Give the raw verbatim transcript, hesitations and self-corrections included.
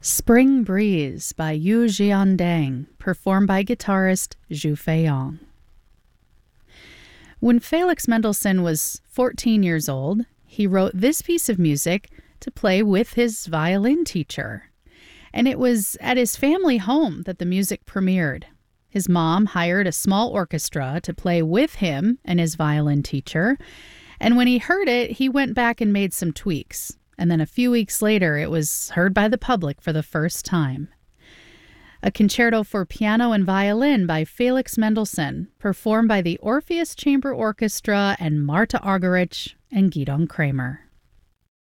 Spring Breeze by Yu Jiandang, performed by guitarist Zhu Feiyong. When Felix Mendelssohn was fourteen years old, he wrote this piece of music to play with his violin teacher. And it was at his family home that the music premiered. His mom hired a small orchestra to play with him and his violin teacher. And when he heard it, he went back and made some tweaks. And then a few weeks later, it was heard by the public for the first time. A concerto for piano and violin by Felix Mendelssohn, performed by the Orpheus Chamber Orchestra and Marta Argerich and Gidon Kremer.